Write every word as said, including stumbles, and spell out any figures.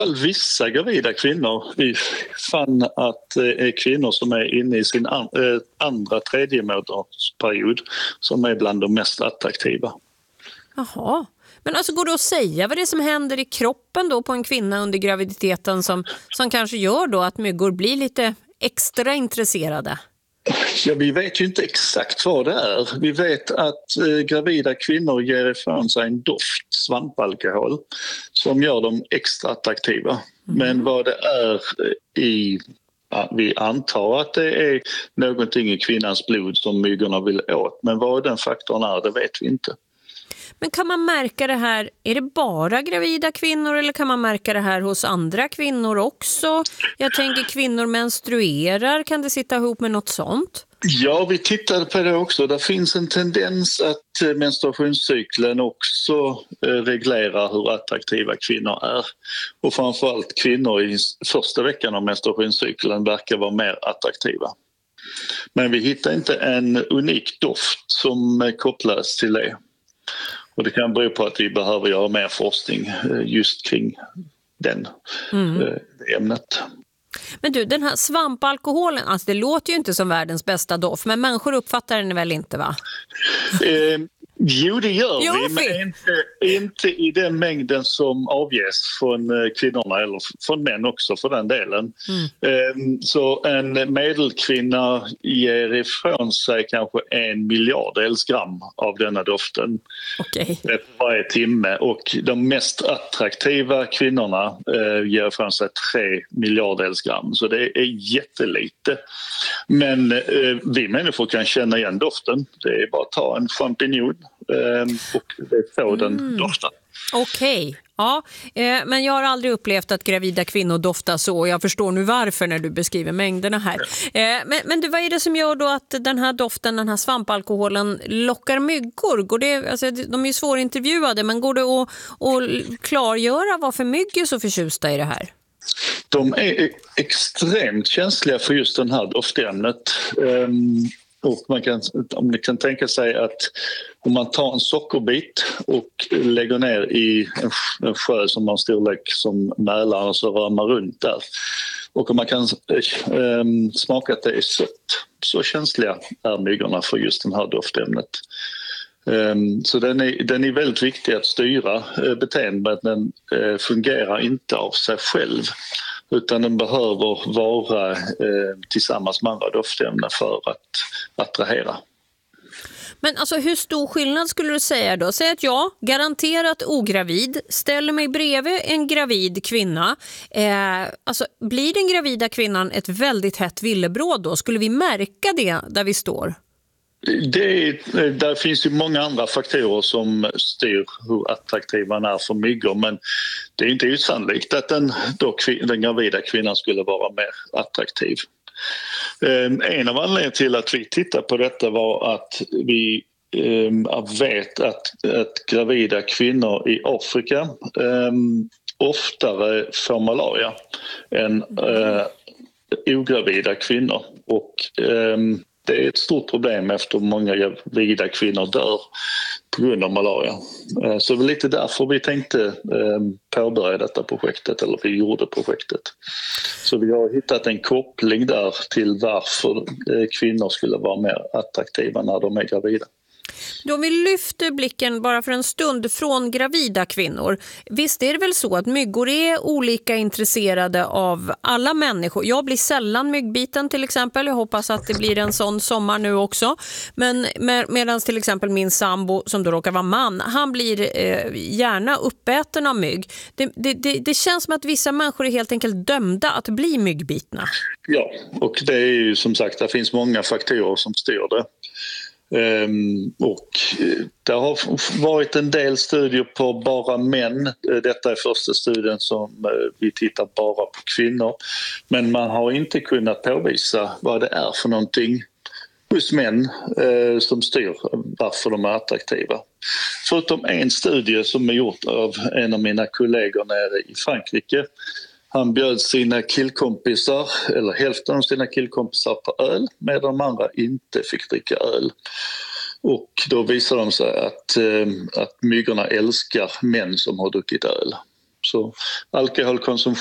Vissa gravida kvinnor, vi fann att det är kvinnor som är inne i sin an, eh, andra tredje månadsperiod som är bland de mest attraktiva. Jaha, men alltså går det att säga vad det är som händer i kroppen då på en kvinna under graviditeten som, som kanske gör då att myggor blir lite extra intresserade? Ja, vi vet ju inte exakt vad det är. Vi vet att eh, gravida kvinnor ger ifrån sig en doft, svampalkohol, som gör dem extra attraktiva. Mm. Men vad det är i... Ja, vi antar att det är någonting i kvinnans blod som myggorna vill åt. Men vad den faktorn är, det vet vi inte. Men kan man märka det här, är det bara gravida kvinnor eller kan man märka det här hos andra kvinnor också? Jag tänker kvinnor menstruerar, kan det sitta ihop med något sånt? Ja, vi tittade på det också. Det finns en tendens att menstruationscykeln också reglerar hur attraktiva kvinnor är. Och framförallt kvinnor i första veckan av menstruationscykeln verkar vara mer attraktiva. Men vi hittar inte en unik doft som kopplas till det. Och det kan bero på att vi behöver göra mer forskning just kring den mm. ämnet. Men du, den här svampalkoholen, alltså det låter ju inte som världens bästa doft, men människor uppfattar den väl inte, va? Eh, jo, det gör jo, vi, men inte, inte i den mängden som avges från kvinnorna eller från män också för den delen. Mm. Eh, så en medelkvinna ger ifrån sig kanske en miljardels gram av denna doften okay. varje timme, och de mest attraktiva kvinnorna eh, ger ifrån sig tre miljardels gram, så det är jättelite. Men eh, vi människor kan känna igen doften. Det är bara att ta en champinjon eh, och få den mm. doften. Okej, okay. Ja, eh, men jag har aldrig upplevt att gravida kvinnor doftar så, och jag förstår nu varför när du beskriver mängderna här. Eh, men, men du, vad är det som gör då att den här doften, den här svampalkoholen lockar myggor? Går det, alltså, de är ju svårintervjuade, men går det att, att klargöra varför myggor är så förtjusta i det här? De är extremt känsliga för just den här doftämnet. Um, och man kan, om ni kan tänka sig att om man tar en sockerbit och lägger ner i en, en sjö som har en storlek som Mälaren och så rör man runt där. Och om man kan um, smaka att det är sött, så känsliga är myggorna för just den här doftämnet. Um, så den är, den är väldigt viktig att styra uh, beteendet, men den uh, fungerar inte av sig själv, utan den behöver vara uh, tillsammans med andra doftämnen för att attrahera. Men alltså, hur stor skillnad skulle du säga då? Säg att jag, garanterat ogravid, ställer mig bredvid en gravid kvinna. Eh, alltså, blir den gravida kvinnan ett väldigt hett villebråd då? Skulle vi märka det där vi står? Det, där finns ju många andra faktorer som styr hur attraktiv man är för myggor, men det är inte osannolikt att den, då, den gravida kvinnan skulle vara mer attraktiv. En av anledningarna till att vi tittar på detta var att vi vet att, att gravida kvinnor i Afrika um, oftare får malaria än uh, ogravida kvinnor, och um, det är ett stort problem efter många gravida kvinnor dör på grund av malaria. Så det var lite därför vi tänkte påbörja detta projektet, eller vi gjorde projektet. Så vi har hittat en koppling där till varför kvinnor skulle vara mer attraktiva när de är gravida. Då vi lyfter blicken bara för en stund från gravida kvinnor. Visst är det väl så att myggor är olika intresserade av alla människor. Jag blir sällan myggbiten till exempel. Jag hoppas att det blir en sån sommar nu också. Men med, medan till exempel min sambo, som då råkar vara man, han blir eh, gärna uppäten av mygg. Det, det, det, det känns som att vissa människor är helt enkelt dömda att bli myggbitna. Ja, och det är ju som sagt, det finns många faktorer som styr det. Um, och det har varit en del studier på bara män. Detta är första studien som uh, vi tittar bara på kvinnor. Men man har inte kunnat påvisa vad det är för någonting hos män uh, som styr varför de är attraktiva. Förutom en studie som är gjort av en av mina kollegor nere i Frankrike. Han bjöd sina killkompisar, eller hälften av sina killkompisar, på öl, medan de andra inte fick dricka öl. Och då visade de sig att, att myggorna älskar män som har druckit öl. Så alkoholkonsumtion